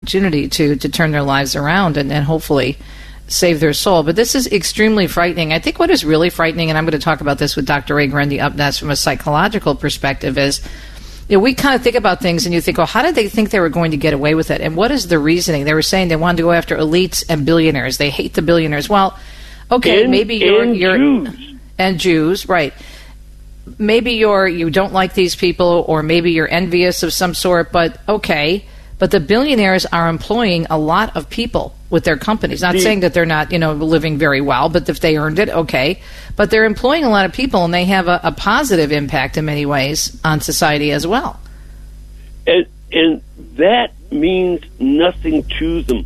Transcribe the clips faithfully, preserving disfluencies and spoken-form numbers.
opportunity to, to turn their lives around and, and hopefully save their soul. But this is extremely frightening. I think what is really frightening, and I'm going to talk about this with Doctor Ray Guarendi up next from a psychological perspective, is you know, we kind of think about things and you think, well, how did they think they were going to get away with it? And what is the reasoning? They were saying they wanted to go after elites and billionaires. They hate the billionaires. Well, okay, and, maybe you're... And you're, Jews. And Jews, right. Maybe you're, you don't like these people, or maybe you're envious of some sort, but okay. But the billionaires are employing a lot of people with their companies. Not the, saying that they're not, you know, living very well, but if they earned it, okay. But they're employing a lot of people, and they have a, a positive impact in many ways on society as well. And, and that means nothing to them.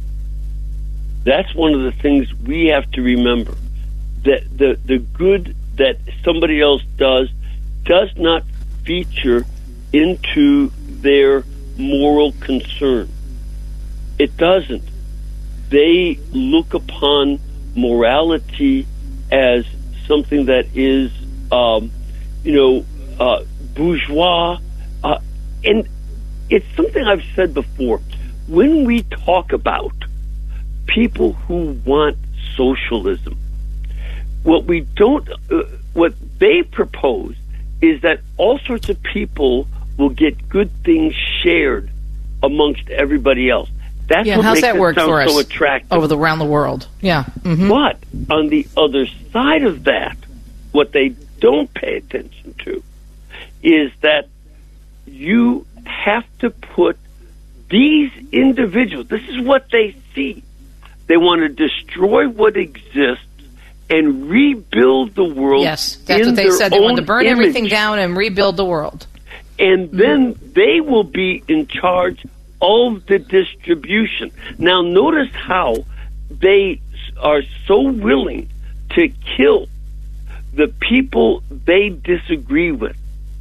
That's one of the things we have to remember. That the, the good that somebody else does does not feature into their moral concern. It doesn't. They look upon morality as something that is, um, you know, uh, bourgeois. Uh, and it's something I've said before. When we talk about people who want socialism, what we don't, uh, what they propose is that all sorts of people will get good things shared amongst everybody else. That's yeah, what how's makes that it work sound for us so attractive. over the around the world? Yeah. Mm-hmm. But on the other side of that, what they don't pay attention to is that you have to put these individuals, this is what they see. They want to destroy what exists and rebuild the world. Yes, that's in what they their said. They wanted to own burn image. everything down and rebuild the world. And then mm-hmm. they will be in charge of the distribution. Now, notice how they are so willing to kill the people they disagree with.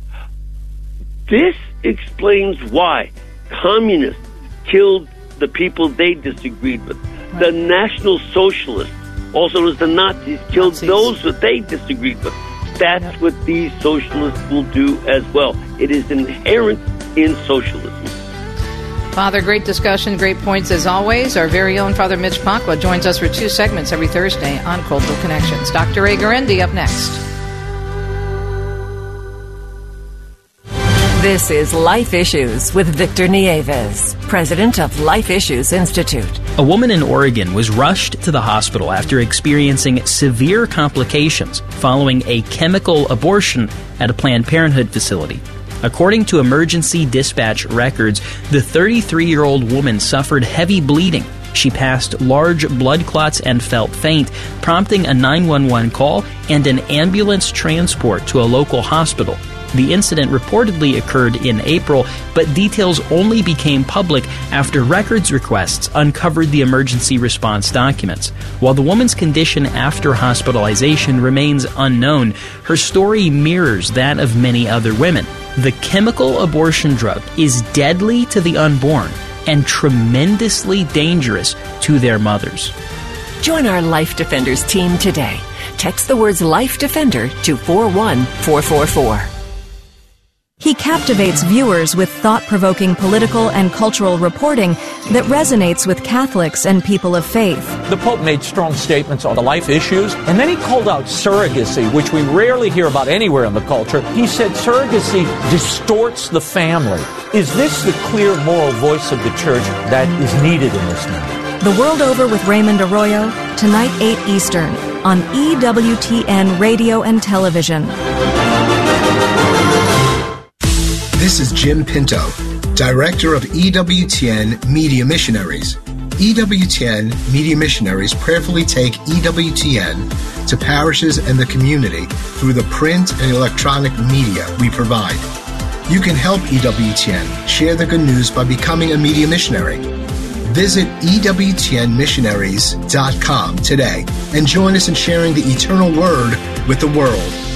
This explains why communists killed the people they disagreed with. Right. The National Socialists, also known as the Nazis, killed Nazis. those that they disagreed with. That's yep. what these socialists will do as well. It is inherent in socialism. Father, great discussion, great points as always. Our very own Father Mitch Pacwa joins us for two segments every Thursday on Cultural Connections. Doctor Ray Guarendi up next. This is Life Issues with Victor Nieves, president of Life Issues Institute. A woman in Oregon was rushed to the hospital after experiencing severe complications following a chemical abortion at a Planned Parenthood facility. According to emergency dispatch records, the thirty-three-year-old woman suffered heavy bleeding. She passed large blood clots and felt faint, prompting a nine one one call and an ambulance transport to a local hospital. The incident reportedly occurred in April, but details only became public after records requests uncovered the emergency response documents. While the woman's condition after hospitalization remains unknown, her story mirrors that of many other women. The chemical abortion drug is deadly to the unborn and tremendously dangerous to their mothers. Join our Life Defenders team today. Text the words Life Defender to four one four four four. He captivates viewers with thought-provoking political and cultural reporting that resonates with Catholics and people of faith. The Pope made strong statements on the life issues, and then he called out surrogacy, which we rarely hear about anywhere in the culture. He said surrogacy distorts the family. Is this the clear moral voice of the Church that is needed in this moment? The World Over with Raymond Arroyo, tonight eight Eastern, on E W T N Radio and Television. This is Jim Pinto, Director of E W T N Media Missionaries. E W T N Media Missionaries prayerfully take E W T N to parishes and the community through the print and electronic media we provide. You can help E W T N share the good news by becoming a media missionary. Visit E W T N missionaries dot com today and join us in sharing the eternal word with the world.